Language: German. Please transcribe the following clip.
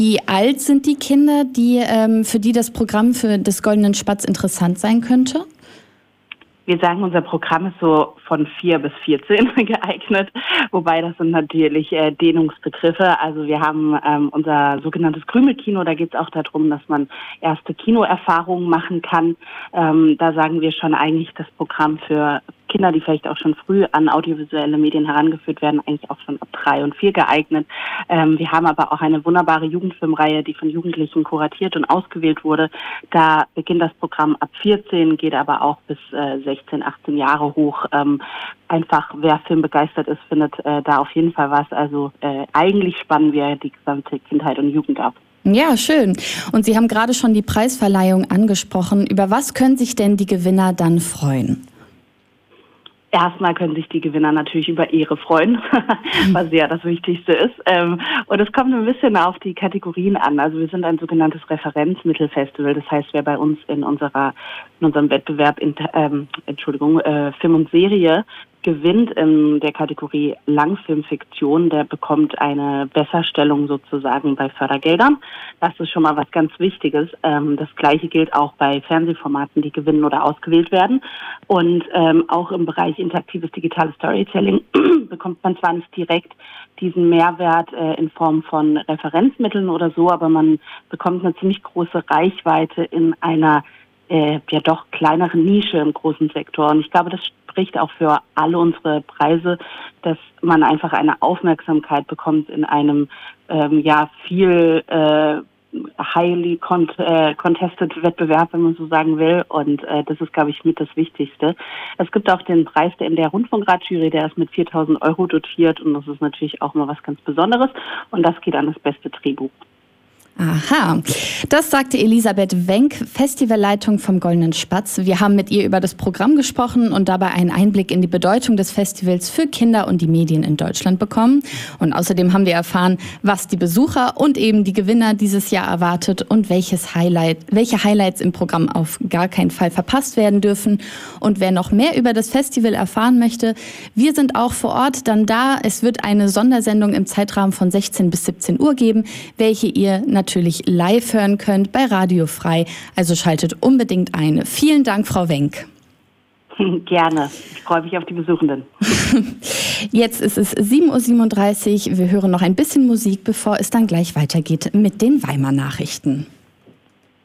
Wie alt sind die Kinder, für die das Programm des Goldenen Spatz interessant sein könnte? Wir sagen, unser Programm ist so von 4 bis 14 geeignet, wobei das sind natürlich Dehnungsbegriffe. Also wir haben unser sogenanntes Krümelkino, da geht es auch darum, dass man erste Kinoerfahrungen machen kann. Da sagen wir schon eigentlich das Programm für Kinder, die vielleicht auch schon früh an audiovisuelle Medien herangeführt werden, eigentlich auch schon ab 3 und 4 geeignet. Wir haben aber auch eine wunderbare Jugendfilmreihe, die von Jugendlichen kuratiert und ausgewählt wurde. Da beginnt das Programm ab 14, geht aber auch bis 16, 18 Jahre hoch. Einfach, wer filmbegeistert ist, findet da auf jeden Fall was. Also eigentlich spannen wir die gesamte Kindheit und Jugend ab. Ja, schön. Und Sie haben gerade schon die Preisverleihung angesprochen. Über was können sich denn die Gewinner dann freuen? Erstmal können sich die Gewinner natürlich über Ehre freuen, was ja das Wichtigste ist. Und es kommt ein bisschen auf die Kategorien an. Also wir sind ein sogenanntes Referenzmittelfestival. Das heißt, wer bei uns in unserem Wettbewerb Film und Serie gewinnt in der Kategorie Langfilmfiktion, der bekommt eine Besserstellung sozusagen bei Fördergeldern. Das ist schon mal was ganz Wichtiges. Das Gleiche gilt auch bei Fernsehformaten, die gewinnen oder ausgewählt werden. Und auch im Bereich interaktives digitales Storytelling bekommt man zwar nicht direkt diesen Mehrwert in Form von Referenzmitteln oder so, aber man bekommt eine ziemlich große Reichweite in einer doch kleineren Nische im großen Sektor. Und ich glaube, das spricht auch für alle unsere Preise, dass man einfach eine Aufmerksamkeit bekommt in einem viel highly contested Wettbewerb, wenn man so sagen will. Und das ist, glaube ich, mit das Wichtigste. Es gibt auch den Preis der MDR Rundfunkratjury, der ist mit 4.000 € dotiert. Und das ist natürlich auch mal was ganz Besonderes. Und das geht an das beste Drehbuch. Aha, das sagte Elisabeth Wenk, Festivalleitung vom Goldenen Spatz. Wir haben mit ihr über das Programm gesprochen und dabei einen Einblick in die Bedeutung des Festivals für Kinder und die Medien in Deutschland bekommen. Und außerdem haben wir erfahren, was die Besucher und eben die Gewinner dieses Jahr erwartet und welche Highlights im Programm auf gar keinen Fall verpasst werden dürfen. Und wer noch mehr über das Festival erfahren möchte, wir sind auch vor Ort dann da. Es wird eine Sondersendung im Zeitrahmen von 16 bis 17 Uhr geben, welche ihr natürlich live hören könnt bei Radio Frei. Also schaltet unbedingt ein. Vielen Dank, Frau Wenk. Gerne. Ich freue mich auf die Besuchenden. Jetzt ist es 7:37 Uhr. Wir hören noch ein bisschen Musik, bevor es dann gleich weitergeht mit den Weimar Nachrichten.